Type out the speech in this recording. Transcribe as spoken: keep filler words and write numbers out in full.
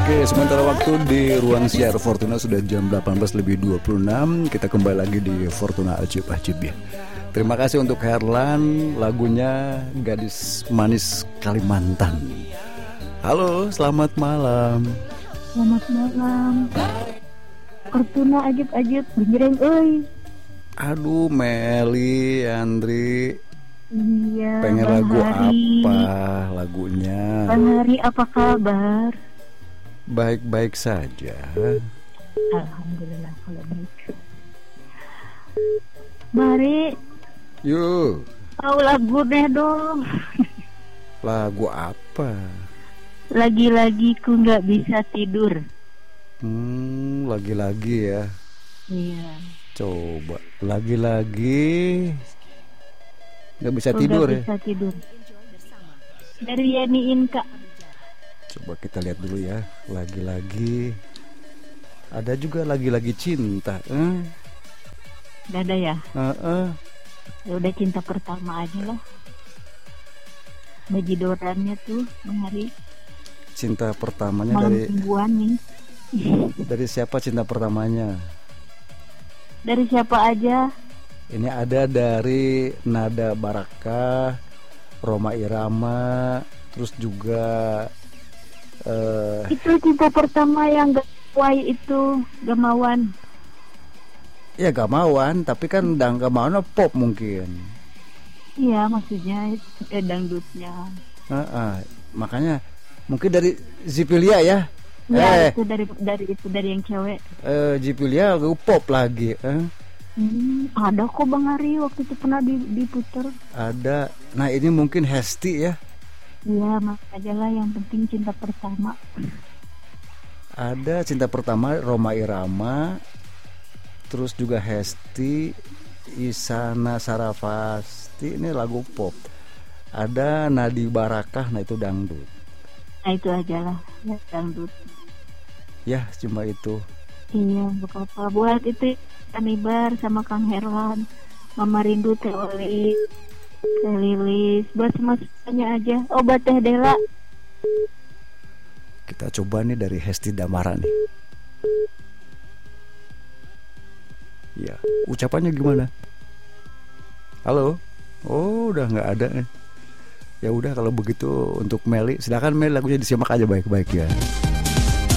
Oke, sementara waktu di ruang siar Fortuna sudah jam delapan belas lebih dua puluh enam. Kita kembali lagi di Fortuna Ajib-Ajib ya. Terima kasih untuk Herlan, lagunya Gadis Manis Kalimantan. Halo, selamat malam. Selamat malam. Fortuna Ajib-Ajib Binjreng euy. Aduh, Meli, Andri. Iya, pengen Bang lagu Hari. apa lagunya? Bang Hari, apa kabar? Baik-baik saja. Alhamdulillah kalau baik. Mari, Yuk, tahu lagu deh dong. lagu apa? Lagi-lagi ku nggak bisa tidur. Hmm, lagi-lagi ya. Iya. Coba lagi-lagi nggak bisa Ku tidur nggak ya. bisa tidur. Dari Yani Inka. Coba kita lihat dulu ya. Lagi-lagi. Ada juga lagi-lagi cinta. Eh, Gak ada ya? eh, eh. Ya udah cinta pertama aja lah. Bajidorannya tuh Bang Hari. Cinta pertamanya Malam dari mingguan nih. dari siapa cinta pertamanya? Dari siapa aja? Ini ada dari Nada Baraka, Roma Irama, terus juga eh, Itu cinta pertama yang gawai itu Gamawan. ya Gamawan, tapi kan dang Gamawan pop mungkin. Iya, maksudnya eh, dangdutnya. Heeh, makanya mungkin dari Zipilia ya. Ya, eh, itu dari dari itu dari yang cewek. eh Zipilia lagu pop lagi. Eh, Hmm, ada kok Bang Ari waktu itu pernah di, diputer. ada. Nah ini mungkin Hesti ya. Iya, mak aja lah yang penting cinta pertama. Ada cinta pertama Roma Irama, terus juga Hesti, Isana Sarafasti, ini lagu pop. Ada Nadi Barakah, nah itu dangdut. Nah itu aja lah ya, dangdut. Ya cuma itu. Iya, bukan apa buat itu Kanibar sama Kang Herlan, Mama Rindu, Teh Oli, Teh Lilis, buat semuanya aja. Obat Teh Dela. Kita coba nih dari Hesti Damara nih. Ya, ucapannya gimana? Halo? Oh, udah nggak ada nih. Ya udah kalau begitu untuk Meli, silakan Meli, lagunya disimak aja baik-baik ya.